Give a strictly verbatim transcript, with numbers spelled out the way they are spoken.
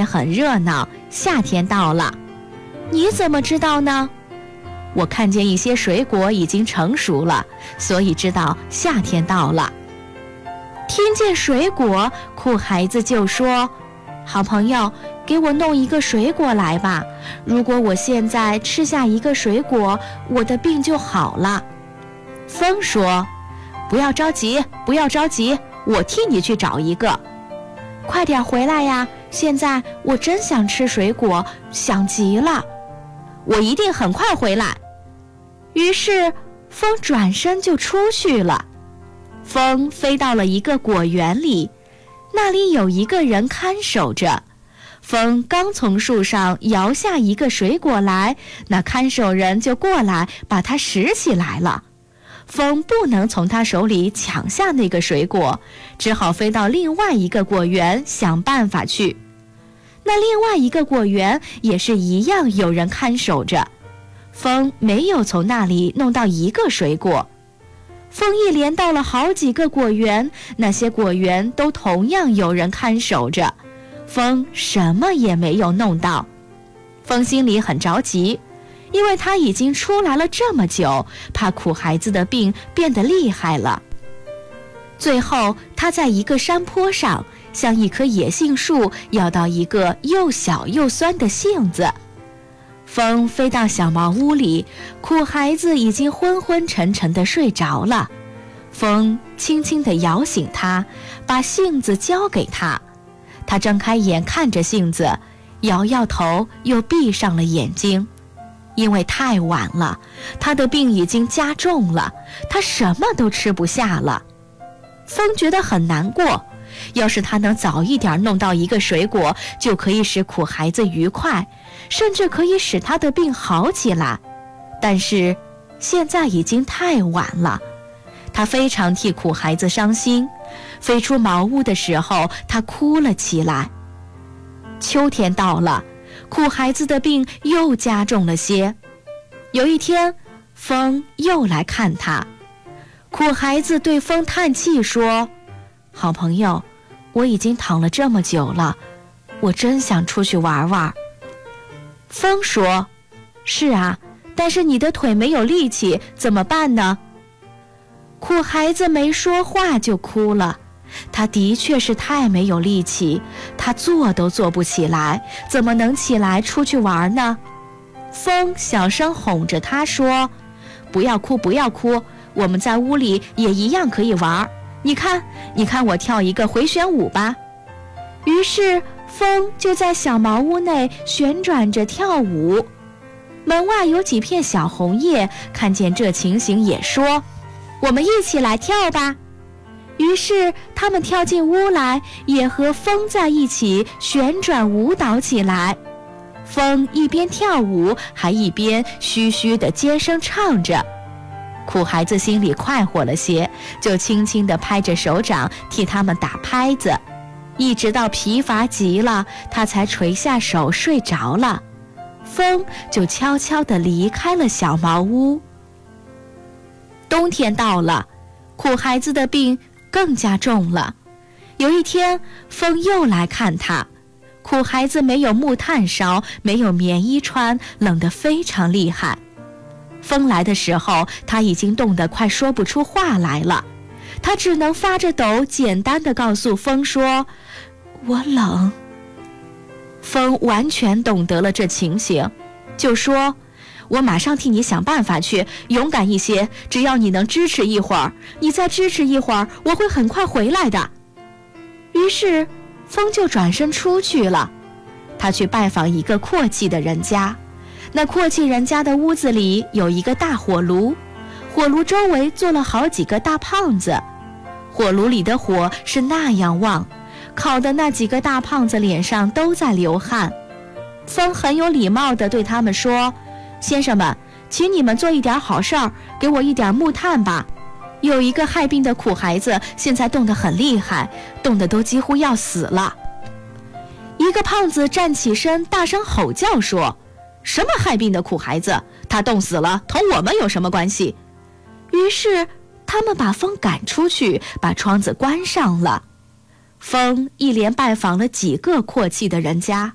很热闹，夏天到了。你怎么知道呢？我看见一些水果已经成熟了，所以知道夏天到了。听见水果，酷孩子就说：好朋友，给我弄一个水果来吧，如果我现在吃下一个水果，我的病就好了。风说：不要着急，不要着急，我替你去找一个。快点回来呀，现在我真想吃水果，想极了。我一定很快回来。于是风转身就出去了。风飞到了一个果园里，那里有一个人看守着。风刚从树上摇下一个水果来，那看守人就过来把它拾起来了。风不能从他手里抢下那个水果，只好飞到另外一个果园想办法去。那另外一个果园也是一样有人看守着，风没有从那里弄到一个水果。风一连到了好几个果园，那些果园都同样有人看守着，风什么也没有弄到。风心里很着急，因为他已经出来了这么久，怕苦孩子的病变得厉害了。最后他在一个山坡上向一棵野杏树要到一个又小又酸的杏子。风飞到小茅屋里，苦孩子已经昏昏沉沉地睡着了。风轻轻地摇醒他，把杏子交给他。他睁开眼看着杏子，摇摇头，又闭上了眼睛。因为太晚了，他的病已经加重了，他什么都吃不下了。风觉得很难过，要是他能早一点弄到一个水果，就可以使苦孩子愉快，甚至可以使他的病好起来。但是现在已经太晚了，他非常替苦孩子伤心。飞出茅屋的时候，他哭了起来。秋天到了，苦孩子的病又加重了些。有一天，风又来看他。苦孩子对风叹气说：好朋友，我已经躺了这么久了，我真想出去玩玩。风说：是啊，但是你的腿没有力气，怎么办呢？苦孩子没说话就哭了。他的确是太没有力气，他坐都坐不起来，怎么能起来出去玩呢？风小声哄着他说：不要哭，不要哭，我们在屋里也一样可以玩。你看，你看我跳一个回旋舞吧。于是风就在小茅屋内旋转着跳舞。门外有几片小红叶，看见这情形也说：我们一起来跳吧。于是他们跳进屋来，也和风在一起旋转舞蹈起来。风一边跳舞，还一边嘘嘘地尖声唱着。苦孩子心里快活了些，就轻轻地拍着手掌替他们打拍子，一直到疲乏极了，他才垂下手睡着了。风就悄悄地离开了小茅屋。冬天到了，苦孩子的病更加重了。有一天，风又来看他。苦孩子没有木炭烧，没有棉衣穿，冷得非常厉害。风来的时候，他已经冻得快说不出话来了。他只能发着抖，简单地告诉风说：我冷。风完全懂得了这情形，就说：我马上替你想办法去，勇敢一些，只要你能支持一会儿，你再支持一会儿，我会很快回来的。于是风就转身出去了。他去拜访一个阔气的人家，那阔气人家的屋子里有一个大火炉，火炉周围坐了好几个大胖子，火炉里的火是那样旺，烤的那几个大胖子脸上都在流汗。风很有礼貌地对他们说：先生们，请你们做一点好事儿，给我一点木炭吧。有一个害病的苦孩子，现在冻得很厉害，冻得都几乎要死了。一个胖子站起身，大声吼叫说：什么害病的苦孩子？他冻死了，同我们有什么关系？于是他们把风赶出去，把窗子关上了。风一连拜访了几个阔气的人家，